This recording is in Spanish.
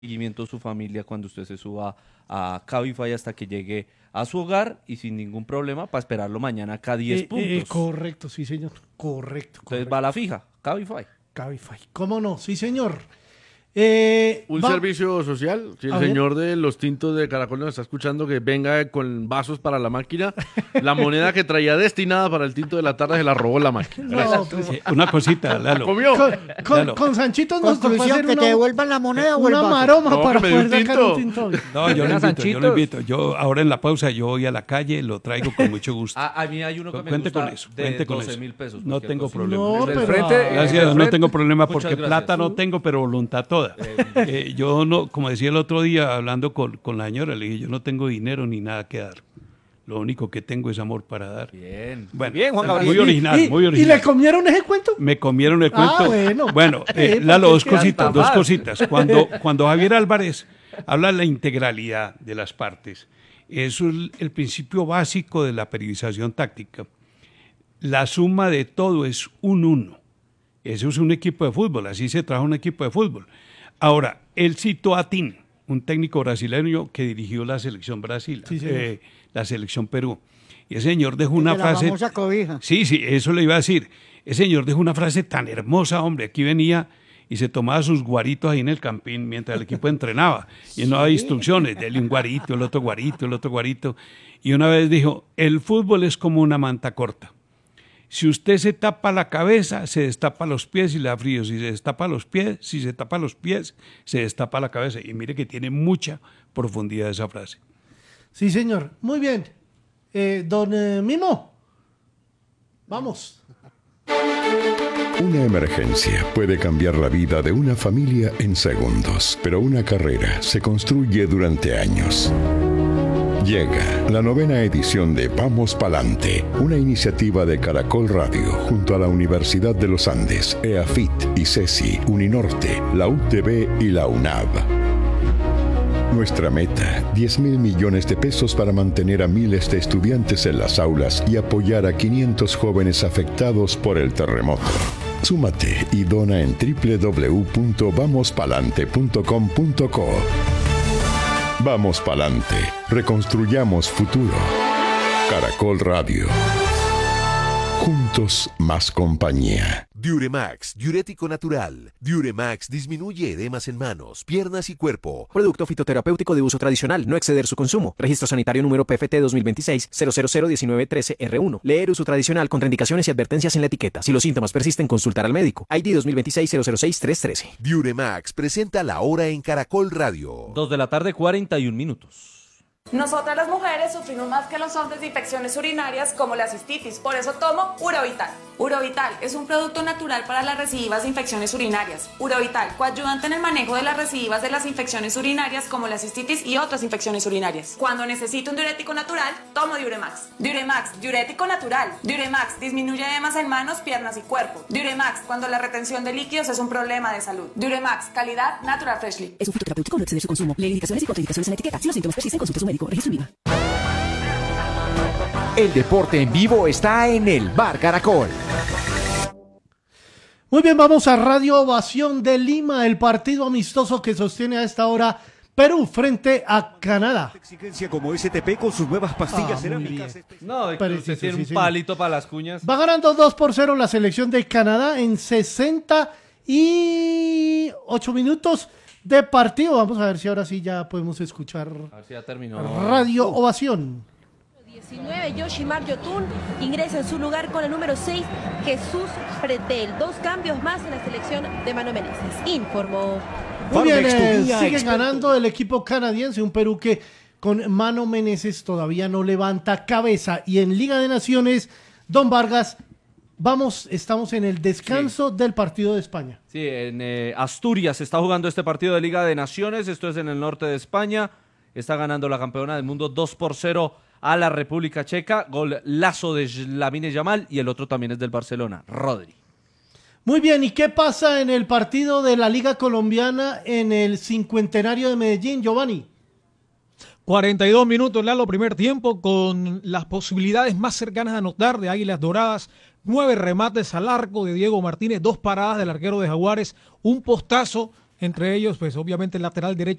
seguimiento a su familia cuando usted se suba a Cabify hasta que llegue a su hogar y sin ningún problema para esperarlo mañana acá 10 puntos. Correcto, sí, señor. Correcto. Entonces va a la fija, Cabify. Cabify. ¿Cómo no? Sí, señor. Un servicio social. Si el señor de los tintos de Caracol nos está escuchando, que venga con vasos para la máquina. La moneda que traía destinada para el tinto de la tarde se la robó la máquina. No, pues, Una cosita, Lalo. ¿Comió? con Sanchito nos tocó hacer que te devuelvan la moneda o el una vaso. maroma No, para que me dé poder un sacar tinto. un tinto. No, yo lo invito. Yo ahora en la pausa yo voy a la calle, lo traigo con mucho gusto. A mí hay uno que me Cuente gusta con eso, de cuente con 12 eso. mil pesos. No cualquier tengo cosa. problema. No, Del pero... frente, Gracias, no tengo problema Muchas porque gracias. plata no tengo, pero voluntad toda. Yo no, como decía el otro día hablando con la señora, le dije, yo no tengo dinero ni nada que dar. Lo único que tengo es amor para dar. Bien. Bueno, Bien, Juan Gabriel. muy original, muy ¿Y original. le comieron ese cuento? Me comieron el cuento. Bueno. Lalo, dos porque es que cositas, dos cositas. Cuando Javier Álvarez habla de la integralidad de las partes, eso es el principio básico de la periodización táctica. La suma de todo es un uno. Eso es un equipo de fútbol, así se trabaja un equipo de fútbol. Ahora, él citó a Tin, un técnico brasileño que dirigió la selección Brasil, Sí, señor. la selección Perú. Y ese señor dejó una De la frase... famosa cobija. Sí, eso le iba a decir. Ese señor dejó una frase tan hermosa, hombre. Aquí venía y se tomaba sus guaritos ahí en el campín mientras el equipo entrenaba. Y no había instrucciones, dele un guarito, el otro guarito, el otro guarito. Y una vez dijo, el fútbol es como una manta corta. Si usted se tapa la cabeza, se destapa los pies y le da frío. Si se destapa los pies, si se tapa los pies, se destapa la cabeza. Y mire que tiene mucha profundidad esa frase. Sí, señor. Muy bien. Don Mimo. Vamos. Una emergencia puede cambiar la vida de una familia en segundos, pero una carrera se construye durante años. Llega la 9ª edición de Vamos Palante, una iniciativa de Caracol Radio junto a la Universidad de los Andes, EAFIT, ICESI, Uninorte, la UTB y la UNAV. Nuestra meta, 10.000 millones de pesos para mantener a miles de estudiantes en las aulas y apoyar a 500 jóvenes afectados por el terremoto. Súmate y dona en www.vamospalante.com.co. Vamos Palante, reconstruyamos futuro. Caracol Radio. Juntos más compañía. Diuremax, diurético natural. Diuremax disminuye edemas en manos, piernas y cuerpo. Producto fitoterapéutico de uso tradicional, no exceder su consumo. Registro sanitario número PFT 2026-0001913R1. Leer uso tradicional, contraindicaciones y advertencias en la etiqueta. Si los síntomas persisten, consultar al médico. ID 2026-006-313. Diuremax presenta la hora en Caracol Radio. 2 de la tarde, 41 minutos. Nosotras las mujeres sufrimos más que los hombres de infecciones urinarias como la cistitis, por eso tomo Urovital. Urovital es un producto natural para las recidivas de infecciones urinarias. Urovital, coayudante en el manejo de las recidivas de las infecciones urinarias como la cistitis y otras infecciones urinarias. Cuando necesito un diurético natural, tomo Diuremax. Diuremax, diurético natural. Diuremax disminuye edemas en manos, piernas y cuerpo. Diuremax, cuando la retención de líquidos es un problema de salud. Diuremax, calidad Natural Freshly. Es un fitoterapéutico, no exceder su consumo. Lee indicaciones y contraindicaciones en la etiqueta. Si los síntomas persisten, consulte a su médico. Registro INVIMA. El deporte en vivo está en el Bar Caracol. Muy bien, vamos a Radio Ovación de Lima, el partido amistoso que sostiene a esta hora Perú frente a Canadá. Exigencia como STP con sus nuevas pastillas cerámicas. No, Pero usted sí, tiene sí, un sí. palito para las cuñas. Va ganando 2-0 la selección de Canadá en 68 minutos de partido. Vamos a ver si ahora sí ya podemos escuchar A ver si ya terminó. Radio Ovación. 19, Yoshimar Yotun ingresa en su lugar con el número 6, Jesús Pretel. 2 cambios más en la selección de Mano Meneses. Informó. Muy bien, Farmex, tu guía sigue experto. ganando el equipo canadiense, un Perú que con Mano Meneses todavía no levanta cabeza. Y en Liga de Naciones, Don Vargas, estamos en el descanso del partido de España. Sí, en Asturias se está jugando este partido de Liga de Naciones. Esto es en el norte de España. Está ganando la campeona del mundo 2-0 a la República Checa. Golazo de Lamine Yamal y el otro también es del Barcelona, Rodri. Muy bien, ¿y qué pasa en el partido de la Liga Colombiana en el cincuentenario de Medellín, Giovanni? 42 minutos, Lalo, primer tiempo, con las posibilidades más cercanas de anotar de Águilas Doradas. 9 remates al arco de Diego Martínez, 2 paradas del arquero de Jaguares, un postazo Entre ellos, pues obviamente el lateral derecho